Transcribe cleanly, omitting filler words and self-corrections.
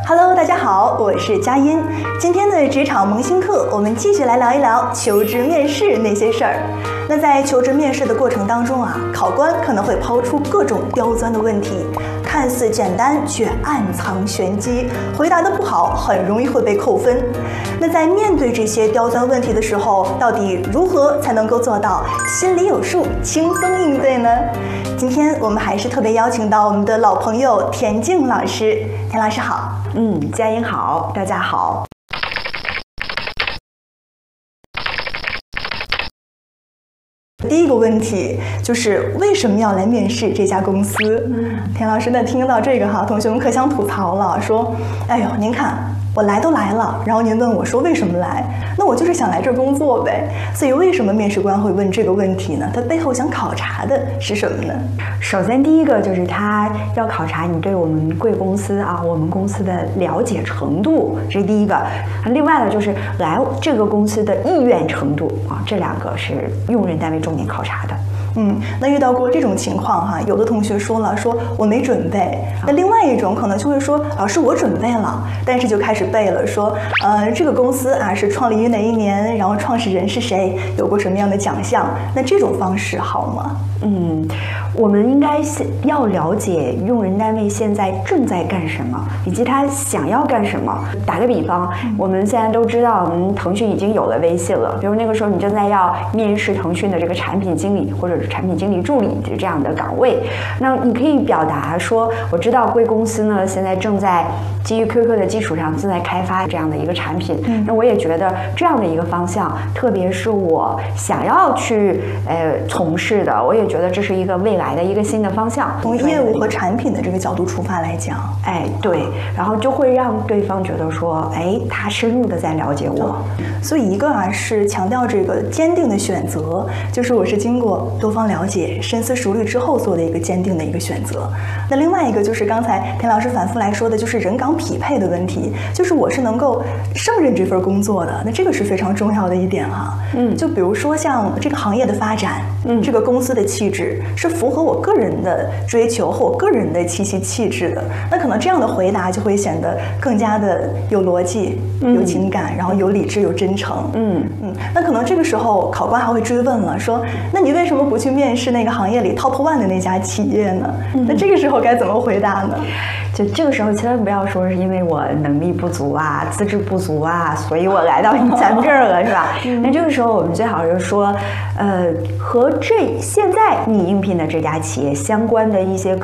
Hello， 大家好，我是佳音。今天的职场萌新课，我们继续来聊一聊求职面试那些事儿。那在求职面试的过程当中啊，考官可能会抛出各种刁钻的问题，看似简单却暗藏玄机，回答得不好很容易会被扣分。那在面对这些刁钻问题的时候，到底如何才能够做到心里有数，轻松应对呢？今天我们还是特别邀请到我们的老朋友田静老师。田老师好。 佳音好，大家好。 第一个问题就是为什么要来面试这家公司？田老师呢，听到这个哈，同学们可想吐槽了，说：“哎呦，您看我来都来了，然后您问我说为什么来？那我就是想来这儿工作呗。所以为什么面试官会问这个问题呢？他背后想考察的是什么呢？ 首先，第一个就是他要考察你对我们贵公司啊，我们公司的了解程度，这是第一个。另外呢，就是来这个公司的意愿程度啊，这两个是用人单位重点考察的。 那遇到过这种情况哈，有的同学说了，说我没准备。那另外一种可能就会说，老师我准备了，但是就开始背了，说这个公司啊是创立于哪一年，然后创始人是谁，有过什么样的奖项。那这种方式好吗？ 我们应该要了解用人单位现在正在干什么，以及他想要干什么。打个比方，我们现在都知道，腾讯已经有了微信了。比如那个时候你正在要面试腾讯的这个产品经理或者是产品经理助理这样的岗位，那你可以表达说，我知道贵公司呢现在正在基于 QQ 的基础上正在开发这样的一个产品。那我也觉得这样的一个方向，特别是我想要去从事的，我也觉得这是一个未来的一个新的方向。 从业务和产品的这个角度出发来讲， 对，然后就会让对方觉得说，他深入的在了解我。 所以一个是强调这个坚定的选择，就是我是经过多方了解、深思熟虑之后做的一个坚定的一个选择。那另外一个就是刚才田老师反复来说的，就是人岗匹配的问题，就是我是能够胜任这份工作的，那这个是非常重要的一点哈。就比如说像这个行业的发展，这个公司的气质是符合我个人的追求和我个人的气质的，那可能这样的回答就会显得更加的有逻辑、有情感，然后有理智、有真诚。那可能这个时候考官还会追问了，说：那你为什么不去面试那个行业里 top 1的那家企业呢？那这个时候该怎么回答呢？ 就这个时候千万不要说是因为我能力不足啊、资质不足啊，所以我来到咱们这儿了，是吧？那这个时候我们最好是说，和现在你应聘的这家企业相关的一些